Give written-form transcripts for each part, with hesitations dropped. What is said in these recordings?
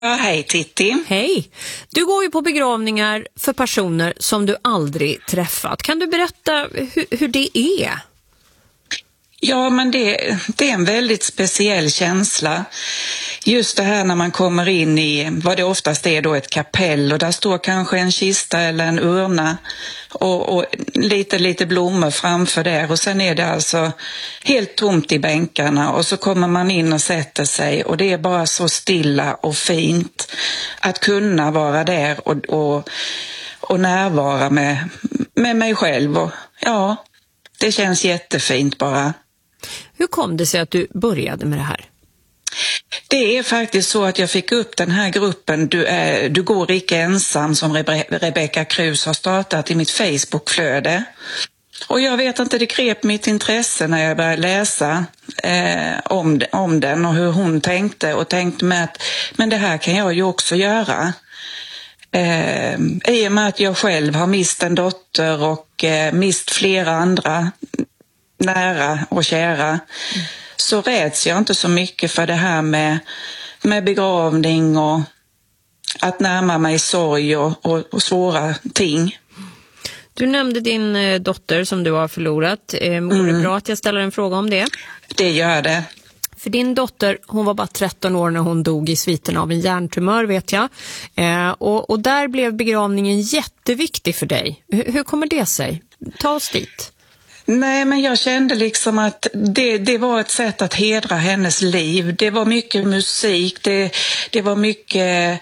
Ja, hej Titti. Hej. Du går ju på begravningar för personer som du aldrig träffat. Kan du berätta hur det är? Ja, men det är en väldigt speciell känsla. Just det här när man kommer in i vad det oftast är då ett kapell och där står kanske en kista eller en urna och lite blommor framför där och sen är det alltså helt tomt i bänkarna och så kommer man in och sätter sig och det är bara så stilla och fint att kunna vara där och närvara med mig själv och ja, det känns jättefint bara. Hur kom det sig att du började med det här? Det är faktiskt så att jag fick upp den här gruppen Du går icke ensam som Rebecca Kruse har startat i mitt Facebookflöde. Och jag vet inte, det grep mitt intresse när jag började läsa om den och hur hon tänkte och tänkte med att men det här kan jag ju också göra. I och med att jag själv har mist en dotter och mist flera andra nära och kära så räds jag inte så mycket för det här med begravning och att närma mig sorg och svåra ting. Du nämnde din dotter som du har förlorat. Vore det bra att jag ställer en fråga om det? Det gör det. För din dotter, hon var bara 13 år när hon dog i sviten av en hjärntumör, vet jag. Och där blev begravningen jätteviktig för dig. Hur kommer det sig? Ta oss dit. Nej, men jag kände liksom att det var ett sätt att hedra hennes liv. Det var mycket musik, det var mycket...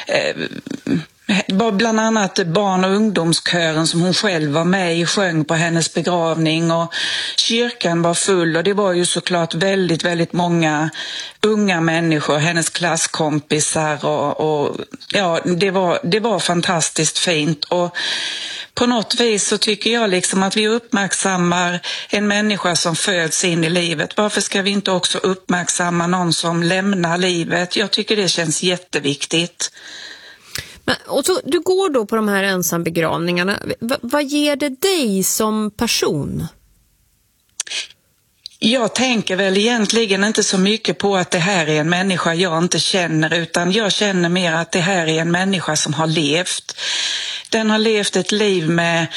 bland annat barn- och ungdomskören som hon själv var med i sjöng på hennes begravning och kyrkan var full och det var ju såklart väldigt, väldigt många unga människor, hennes klasskompisar och ja, det var fantastiskt fint och på något vis så tycker jag liksom att vi uppmärksammar en människa som föds in i livet. Varför ska vi inte också uppmärksamma någon som lämnar livet? Jag tycker det känns jätteviktigt. Men, och så, du går då på de här ensambegravningarna. Vad ger det dig som person? Jag tänker väl egentligen inte så mycket på att det här är en människa jag inte känner utan jag känner mer att det här är en människa som har levt. Den har levt ett liv med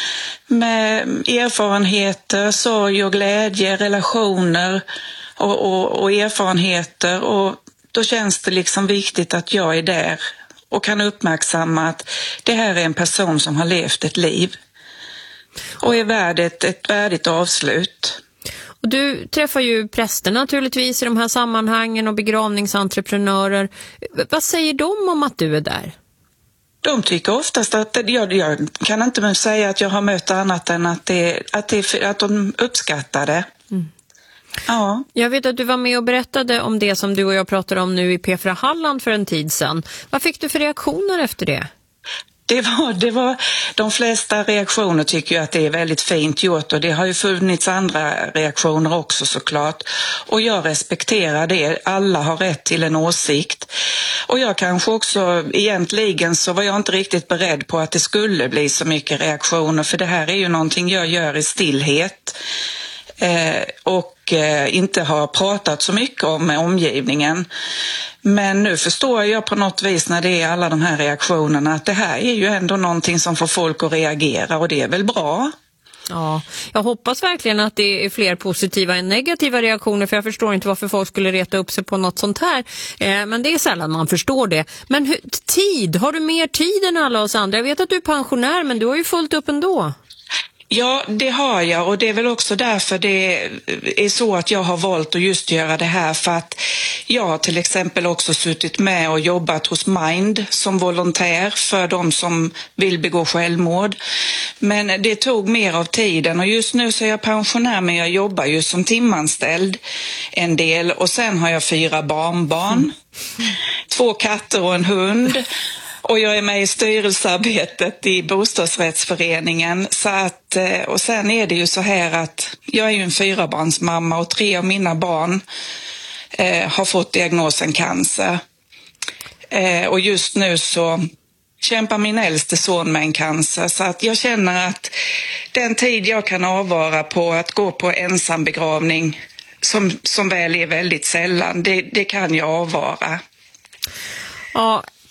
erfarenheter, sorg och glädje, relationer och erfarenheter och då känns det liksom viktigt att jag är där och kan uppmärksamma att det här är en person som har levt ett liv och är värd ett värdigt avslut. Och du träffar ju präster naturligtvis i de här sammanhangen och begravningsentreprenörer. Vad säger de om att du är där? De tycker oftast att jag kan inte säga att jag har mött annat än att de uppskattar det. Mm. Ja. Jag vet att du var med och berättade om det som du och jag pratade om nu i P4 Halland för en tid sedan. Vad fick du för reaktioner efter det? Det var de flesta reaktioner tycker ju att det är väldigt fint gjort och det har ju funnits andra reaktioner också såklart. Och jag respekterar det. Alla har rätt till en åsikt. Och jag kanske också, egentligen så var jag inte riktigt beredd på att det skulle bli så mycket reaktioner för det här är ju någonting jag gör i stillhet. Och inte har pratat så mycket om med omgivningen. Men nu förstår jag på något vis när det är alla de här reaktionerna att det här är ju ändå någonting som får folk att reagera och det är väl bra. Ja, jag hoppas verkligen att det är fler positiva än negativa reaktioner för jag förstår inte varför folk skulle reta upp sig på något sånt här. Men det är sällan man förstår det. Men har du mer tid än alla oss andra? Jag vet att du är pensionär men du har ju fullt upp ändå. Ja, det har jag och det är väl också därför det är så att jag har valt att just göra det här för att jag har till exempel också suttit med och jobbat hos Mind som volontär för de som vill begå självmord. Men det tog mer av tiden och just nu så är jag pensionär men jag jobbar ju som timanställd en del och sen har jag 4 barnbarn, 2 katter och en hund. Och jag är med i styrelsearbetet i bostadsrättsföreningen så att, och sen är det ju så här att jag är ju en 4-barnsmamma och 3 av mina barn har fått diagnosen cancer. Och just nu så kämpar min äldste son med en cancer så att jag känner att den tid jag kan avvara på att gå på ensambegravning som väl är väldigt sällan, det kan jag avvara. Ja,